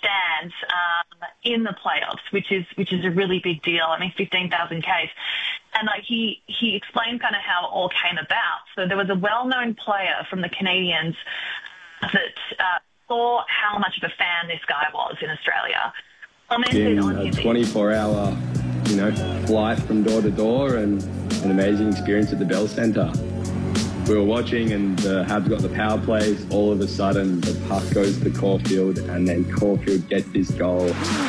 stands in the playoffs, which is a really big deal. I mean, 15,000 Ks. And he explained kind of how it all came about. So there was a well-known player from the Canadiens that saw how much of a fan this guy was in Australia. Commented on his 24-hour, flight from door to door and an amazing experience at the Bell Centre. We were watching and the Habs got the power plays. All of a sudden, the puck goes to Caulfield and then Caulfield gets this goal.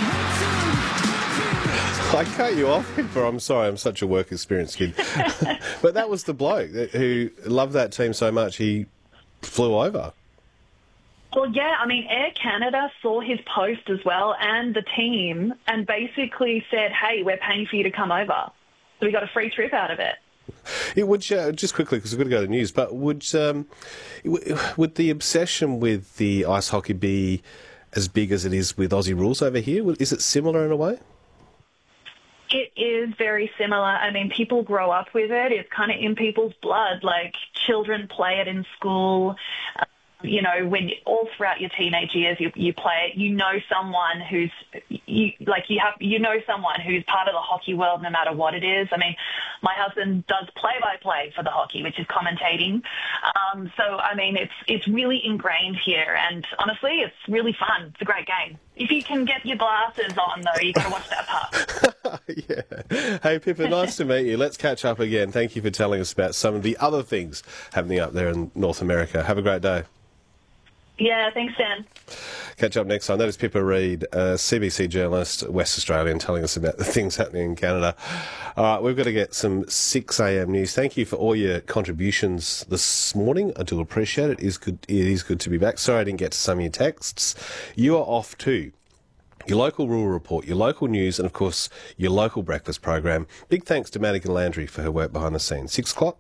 I cut you off, Pippa. I'm sorry, I'm such a work experience kid. But that was the bloke who loved that team so much he flew over. Well, yeah, I mean, Air Canada saw his post as well and the team and basically said, hey, we're paying for you to come over. So we got a free trip out of it. It would, just quickly, because we've got to go to the news, but would the obsession with the ice hockey be as big as it is with Aussie rules over here? Is it similar in a way? It is very similar. I mean, people grow up with it. It's kind of in people's blood. Like, children play it in school. When all throughout your teenage years you play it, someone who's someone who's part of the hockey world no matter what it is. I mean, my husband does play-by-play for the hockey, which is commentating. So I mean, it's really ingrained here, and honestly, it's really fun. It's a great game. If you can get your glasses on, though, you can watch that part. Yeah. Hey, Pippa, nice to meet you. Let's catch up again. Thank you for telling us about some of the other things happening up there in North America. Have a great day. Yeah, thanks, Dan. Catch up next time. That is Pippa Reid, CBC journalist, West Australian, telling us about the things happening in Canada. All right, we've got to get some 6 a.m. news. Thank you for all your contributions this morning. I do appreciate it. It is good to be back. Sorry I didn't get to some of your texts. You are off too. Your local rural report, your local news, and of course, your local breakfast program. Big thanks to Madigan Landry for her work behind the scenes. 6 o'clock.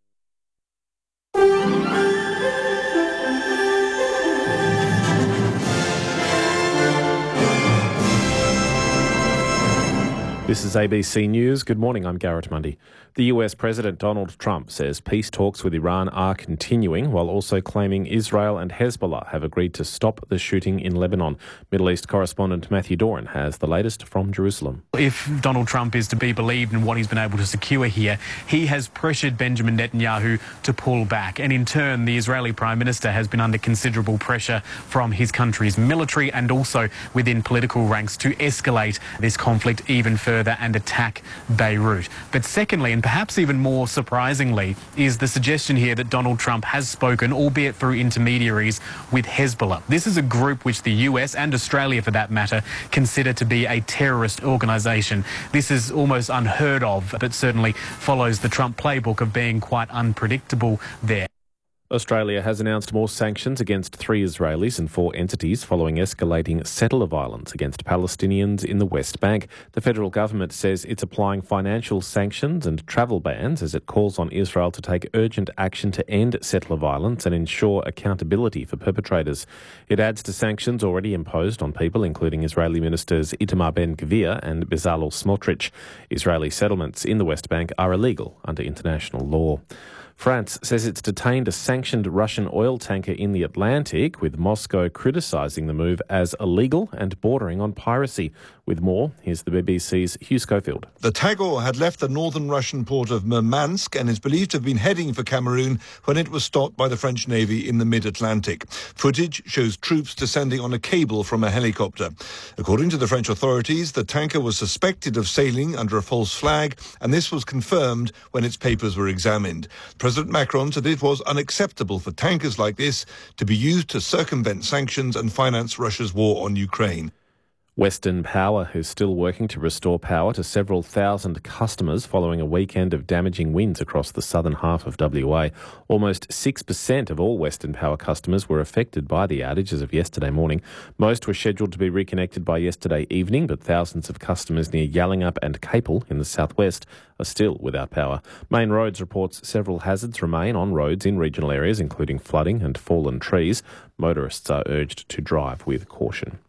This is ABC News. Good morning, I'm Garrett Mundy. The US President Donald Trump says peace talks with Iran are continuing, while also claiming Israel and Hezbollah have agreed to stop the shooting in Lebanon. Middle East correspondent Matthew Doran has the latest from Jerusalem. If Donald Trump is to be believed in what he's been able to secure here, he has pressured Benjamin Netanyahu to pull back. And in turn, the Israeli Prime Minister has been under considerable pressure from his country's military and also within political ranks to escalate this conflict even further and attack Beirut. But secondly, and perhaps even more surprisingly, is the suggestion here that Donald Trump has spoken, albeit through intermediaries, with Hezbollah. This is a group which the US and Australia, for that matter, consider to be a terrorist organisation. This is almost unheard of, but certainly follows the Trump playbook of being quite unpredictable there. Australia has announced more sanctions against 3 Israelis and 4 entities following escalating settler violence against Palestinians in the West Bank. The federal government says it's applying financial sanctions and travel bans as it calls on Israel to take urgent action to end settler violence and ensure accountability for perpetrators. It adds to sanctions already imposed on people, including Israeli ministers Itamar Ben-Gvir and Bezalel Smotrich. Israeli settlements in the West Bank are illegal under international law. France says it's detained a sanctioned Russian oil tanker in the Atlantic, with Moscow criticising the move as illegal and bordering on piracy. With more, here's the BBC's Hugh Schofield. The Tagor had left the northern Russian port of Murmansk and is believed to have been heading for Cameroon when it was stopped by the French Navy in the mid-Atlantic. Footage shows troops descending on a cable from a helicopter. According to the French authorities, the tanker was suspected of sailing under a false flag, and this was confirmed when its papers were examined. President Macron said it was unacceptable for tankers like this to be used to circumvent sanctions and finance Russia's war on Ukraine. Western Power is still working to restore power to several thousand customers following a weekend of damaging winds across the southern half of WA. Almost 6% of all Western Power customers were affected by the outage as of yesterday morning. Most were scheduled to be reconnected by yesterday evening, but thousands of customers near Yallingup and Capel in the southwest are still without power. Main Roads reports several hazards remain on roads in regional areas, including flooding and fallen trees. Motorists are urged to drive with caution.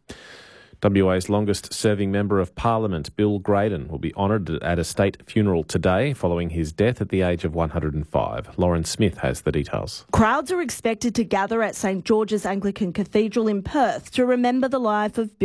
WA's longest-serving Member of Parliament, Bill Graydon, will be honoured at a state funeral today following his death at the age of 105. Lauren Smith has the details. Crowds are expected to gather at St George's Anglican Cathedral in Perth to remember the life of Bill